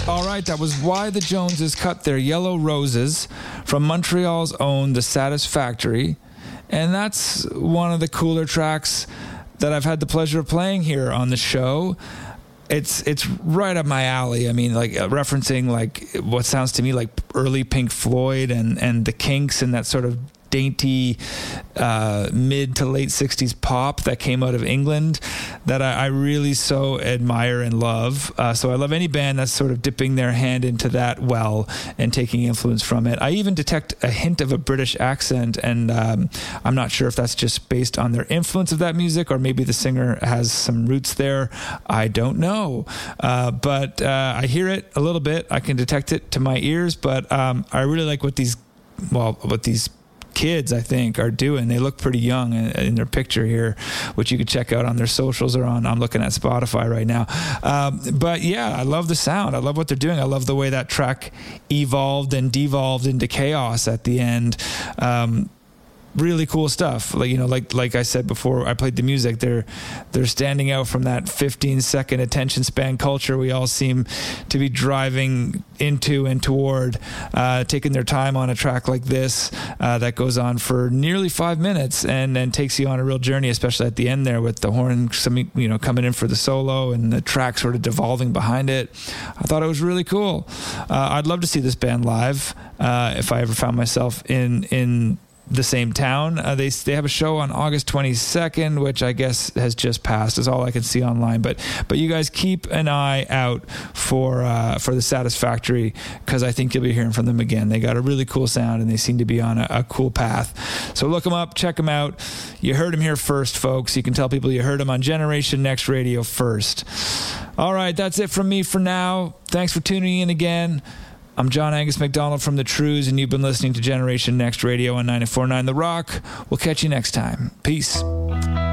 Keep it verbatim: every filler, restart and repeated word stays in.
All right, that was Why the Joneses Cut Their Yellow Roses from Montreal's own The Satisfactory. And that's one of the cooler tracks that I've had the pleasure of playing here on the show. It's it's right up my alley. I mean, like uh, referencing like what sounds to me like early Pink Floyd and, and the Kinks and that sort of dainty uh, mid to late sixties pop that came out of England that I, I really so admire and love. Uh, so I love any band that's sort of dipping their hand into that well and taking influence from it. I even detect a hint of a British accent, and um, I'm not sure if that's just based on their influence of that music or maybe the singer has some roots there. I don't know. Uh, but uh, I hear it a little bit. I can detect it to my ears, but um, I really like what these, well, what these kids I think are doing. They look pretty young in, in their picture here, which you could check out on their socials or on, I'm looking at Spotify right now. Um, but yeah, I love the sound. I love what they're doing. I love the way that track evolved and devolved into chaos at the end. Um, really cool stuff. Like, you know, like, like I said before I played the music, they're, they're standing out from that fifteen second attention span culture we all seem to be driving into and toward, uh, taking their time on a track like this, uh, that goes on for nearly five minutes and then takes you on a real journey, especially at the end there with the horn, some, you know, coming in for the solo and the track sort of devolving behind it. I thought it was really cool. Uh, I'd love to see this band live, uh, if I ever found myself in, in, the same town. Uh, they they have a show on August twenty-second, which I guess has just passed, is all I can see online. But but you guys keep an eye out for uh, for the Satisfactory, because I think you'll be hearing from them again. They got a really cool sound and they seem to be on a, a cool path. So look them up, check them out. You heard them here first, folks. You can tell people you heard them on Generation Next Radio first. All right, that's it from me for now. Thanks for tuning in again. I'm John Angus McDonald from The Trues, and you've been listening to Generation Next Radio on ninety-four point nine The Rock. We'll catch you next time. Peace.